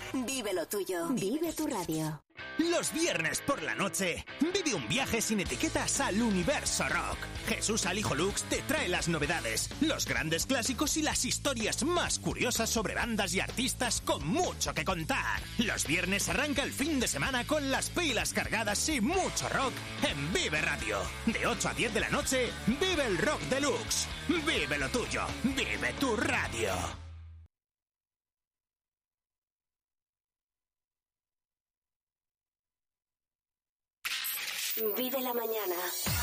Vive lo tuyo. Vive tu radio. Los viernes por la noche, vive un viaje sin etiquetas al universo rock. Jesús Alijo Lux te trae las novedades, los grandes clásicos y las historias más curiosas sobre bandas y artistas con mucho que contar. Los viernes arranca el fin de semana con las pilas cargadas y mucho rock en Vive Radio. De 8 a 10 de la noche, vive el rock deluxe. Vive lo tuyo. Vive tu radio. Vive la mañana.